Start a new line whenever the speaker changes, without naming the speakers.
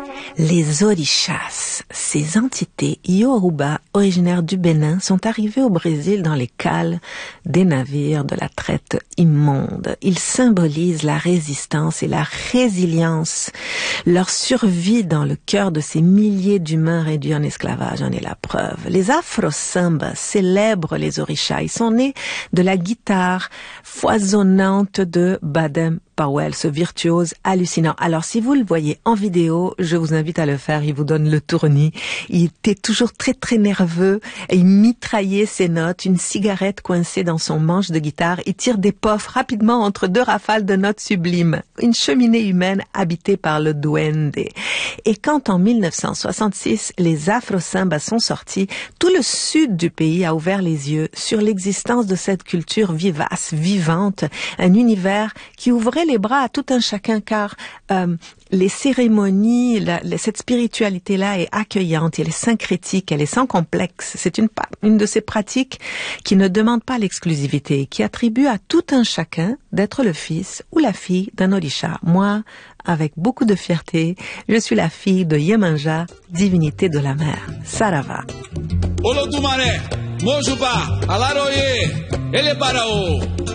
Les orishas, ces entités yoruba originaires du Bénin, sont arrivés au Brésil dans les cales des navires de la traite immonde. Ils symbolisent la résistance et la résilience. Leur survie dans le cœur de ces milliers d'humains réduits en esclavage en est la preuve. Les afro-sambas célèbrent les orishas. Ils sont nés de la guitare foisonnante de Baden Powell, ce virtuose hallucinant. Alors, si vous le voyez en vidéo, je vous invite à le faire. Il vous donne le tournis. Il était toujours très, très nerveux. Et il mitraillait ses notes, une cigarette coincée dans son manche de guitare. Il tire des puffs rapidement entre deux rafales de notes sublimes. Une cheminée humaine habitée par le duende. Et quand, en 1966, les afro-sambas sont sortis, tout le sud du pays a ouvert les yeux sur l'existence de cette culture vivace, vivante, un univers qui ouvrait les bras à tout un chacun, car les cérémonies, cette spiritualité-là est accueillante, elle est syncrétique, elle est sans complexe. C'est une de ces pratiques qui ne demande pas l'exclusivité, qui attribue à tout un chacun d'être le fils ou la fille d'un orisha. Moi, avec beaucoup de fierté, je suis la fille de Yemanja, divinité de la mer. Sarava.
Olodumare, Mojuba, Alaroye, Elebarao.